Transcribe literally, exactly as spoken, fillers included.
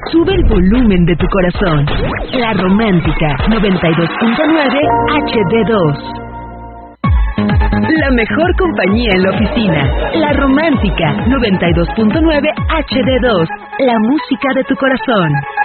Sube el volumen de tu corazón. La Romántica noventa y dos punto nueve H D dos. La mejor compañía en la oficina. La Romántica noventa y dos punto nueve H D dos. La música de tu corazón.